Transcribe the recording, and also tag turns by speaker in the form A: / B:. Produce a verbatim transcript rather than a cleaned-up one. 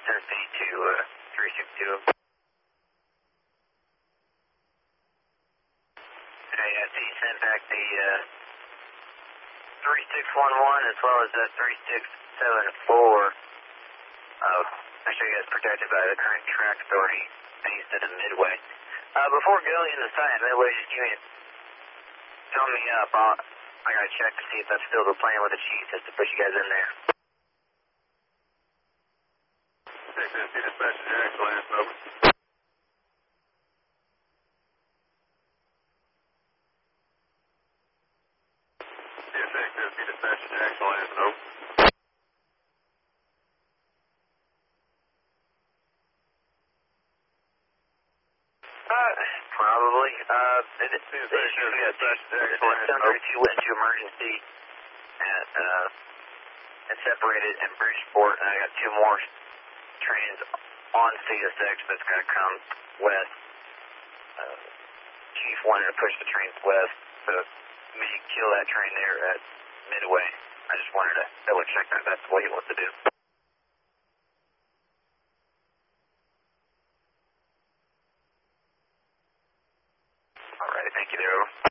A: Tennessee to uh, three six two. Hey, I see you sent back the uh, three six one one as well as the three six seven four. Uh, make sure you guys protected by the current track authority east of the Midway. Uh, before going in the site at Midway, just give me a, tell me up. I'll, I gotta check to see if that's still the plan with the chief just to push you guys in there.
B: six N C dispatch to Jax, Lance, over. Yeah, six N C dispatch to Jax, Lance, over.
A: Uh, probably. Uh, it, it,
B: six N C
A: they should be a
B: dispatch to Jax,
A: seven
B: Lance, over.
A: thirty-two went into emergency at, uh, and separated in Bridgeport, and I got two more trains on C S X that's gonna come west. Uh, Chief wanted to push the trains west, so maybe kill that train there at Midway. I just wanted to double check that that's what he wants to do. Alright, thank you there, over.